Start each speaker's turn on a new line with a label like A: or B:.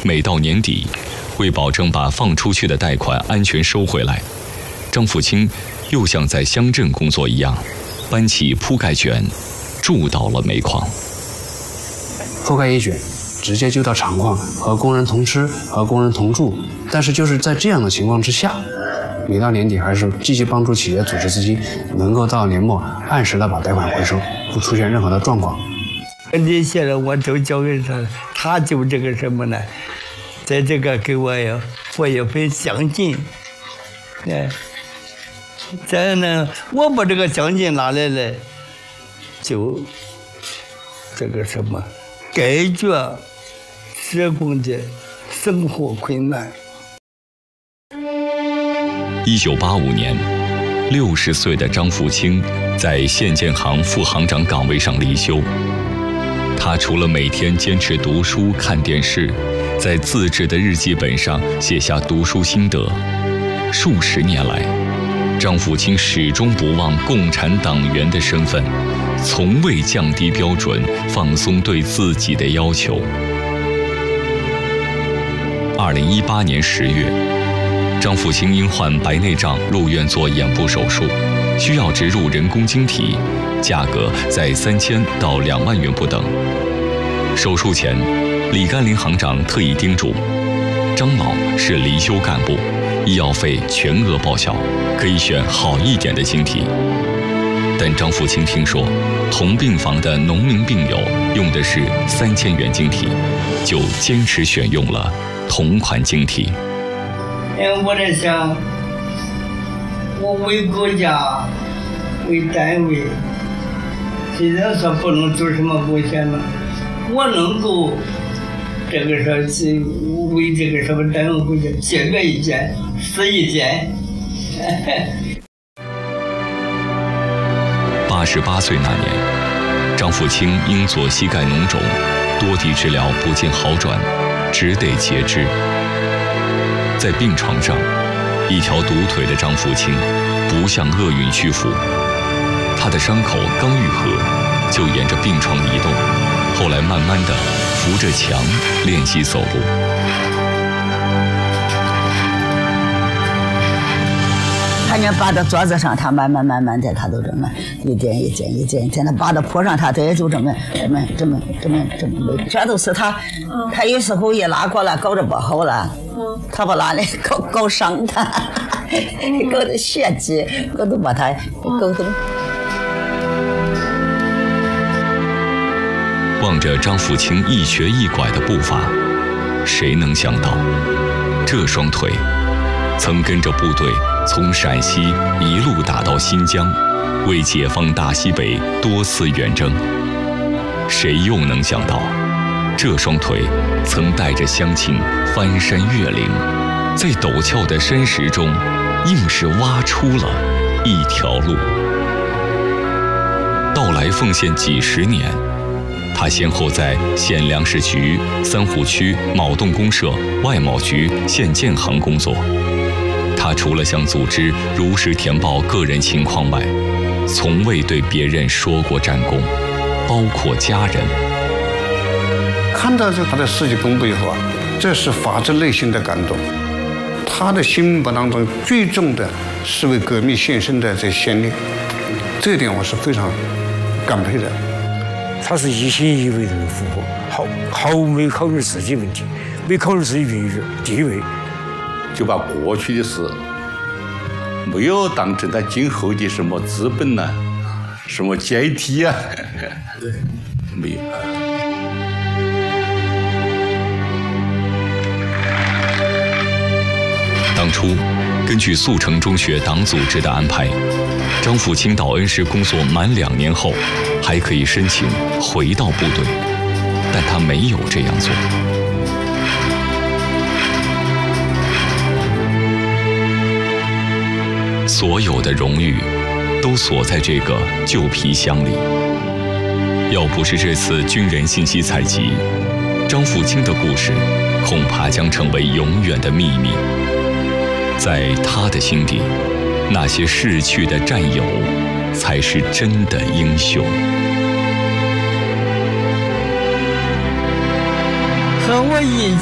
A: 每到年底，为保证把放出去的贷款安全收回来，张富清又像在乡镇工作一样，搬起铺盖卷，住到了煤矿。
B: 铺盖一卷，直接就到厂矿，和工人同吃，和工人同住。但是就是在这样的情况之下，每到年底还是积极帮助企业组织资金，能够到年末按时的把贷款回收，不出现任何的状况。
C: 这些人我都交给他，他就这个什么呢，在这个给我一份奖金，哎，再呢，我把这个奖金拿来了，就这个什么，解决职工的生活困难。
A: 1985年，60岁的张富清在县建行副行长岗位上离休。他除了每天坚持读书看电视，在自制的日记本上写下读书心得。数十年来，张富清始终不忘共产党员的身份，从未降低标准，放松对自己的要求。2018年10月，张富清因患白内障入院做眼部手术，需要植入人工晶体，价格在3000到2万元不等。手术前，李甘霖行长特意叮嘱，张老是离休干部，医药费全额报销，可以选好一点的晶体。但张富清听说同病房的农民病友用的是3000元晶体，就坚持选用了同款晶体。
C: 我在想，我为国家、为单位，虽然说不能做什么贡献了，我能够这个说是为这个什么单位贡献，节约一件是一件。
A: 88岁那年，张富清因左膝盖脓肿，多地治疗不见好转，只得截肢。在病床上，一条独腿的张富清不向厄运屈服，他的伤口刚愈合，就沿着病床移动，后来慢慢地扶着墙练习走路。
D: 他就扒到桌子上，他慢慢的，他都这么一点一点，他扒到坡上，他也就这么，全都是他。他有时候也拉过了，搞得不好了，他把拉来搞伤他，搞得血迹，我都把他搞得。
A: 望着张富清一瘸一拐的步伐，谁能想到，这双腿曾跟着部队从陕西一路打到新疆，为解放大西北多次远征。谁又能想到，这双腿曾带着乡亲翻山越岭，在陡峭的山石中硬是挖出了一条路。到来奉献几十年，他先后在县粮食局、三湖区铆洞公社、外贸局、县建行工作。他除了向组织如实填报个人情况外，从未对别人说过战功，包括家人。
E: 看到他的事迹公布以后啊，这是发自内心的感动。他的心目当中最重的是为革命献身的这先烈，这一点我是非常感佩的。
F: 他是一心一意的复活，毫无没考虑自己问题，没考虑自己名誉地位。
G: 就把过去的事没有当成他今后的什么资本呐、什么阶梯啊，对，没有。
A: 当初根据速成中学党组织的安排，张富清到恩施工作满2年后，还可以申请回到部队，但他没有这样做。所有的荣誉都锁在这个旧皮箱里。要不是这次军人信息采集，张富清的故事恐怕将成为永远的秘密。在他的心底，那些逝去的战友才是真的英雄。
C: 和我印